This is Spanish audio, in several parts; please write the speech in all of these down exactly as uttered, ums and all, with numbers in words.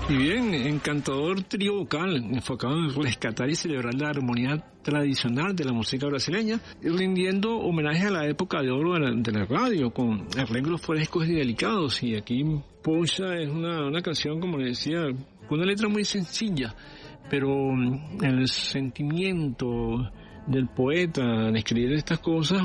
Y bien, encantador trío vocal enfocado en rescatar y celebrar la armonía tradicional de la música brasileña, rindiendo homenaje a la época de oro de la, de la radio, con arreglos frescos y delicados. Y aquí Poxa es una, una canción, como le decía, con una letra muy sencilla, pero el sentimiento del poeta al escribir estas cosas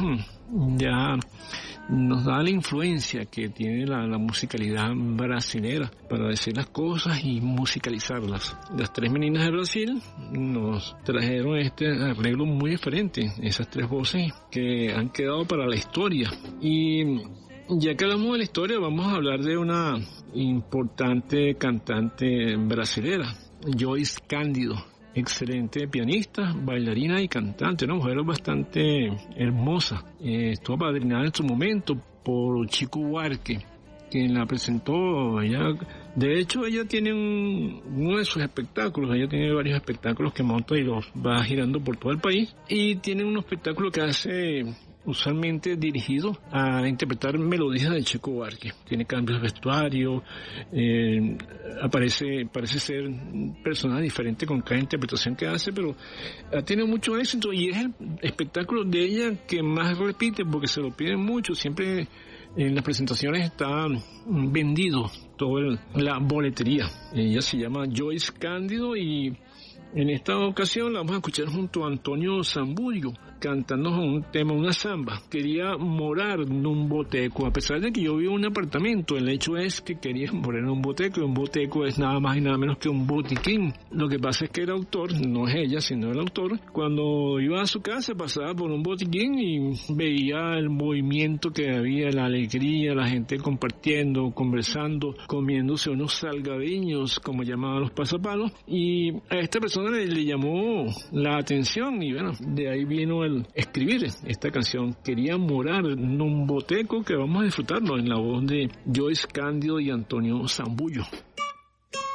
ya nos da la influencia que tiene la, la musicalidad brasilera para decir las cosas y musicalizarlas. Las tres meninas de Brasil nos trajeron este arreglo muy diferente, esas tres voces que han quedado para la historia. Y ya que hablamos de la historia, vamos a hablar de una importante cantante brasilera, Joyce Cândido. Excelente pianista, bailarina y cantante, una mujer bastante hermosa. Eh, estuvo apadrinada en su momento por Chico Buarque, quien la presentó. Ella, de hecho, ella tiene un, uno de sus espectáculos, ella tiene varios espectáculos que monta y los va girando por todo el país, y tiene un espectáculo que hace usualmente dirigido a interpretar melodías de Chico Buarque. Tiene cambios de vestuario, eh, aparece, parece ser un personaje diferente con cada interpretación que hace, pero ha tenido mucho éxito y es el espectáculo de ella que más repite porque se lo piden mucho. Siempre en las presentaciones está vendido toda la boletería. Ella se llama Joyce Cândido y en esta ocasión la vamos a escuchar junto a Antonio Zambuyo, cantándonos un tema, una samba. Quería morar en un boteco, a pesar de que yo vivo en un apartamento. El hecho es que quería morar en un boteco, y un boteco es nada más y nada menos que un botiquín. Lo que pasa es que el autor, no es ella, sino el autor, cuando iba a su casa pasaba por un botiquín y veía el movimiento que había, la alegría, la gente compartiendo, conversando, comiéndose unos salgadiños, como llamaban los pasapalos, y a esta persona le, le llamó la atención y bueno, de ahí vino el escribir esta canción. Quería morar en un boteco, que vamos a disfrutarlo en la voz de Joyce Cândido y Antonio Zambuyo.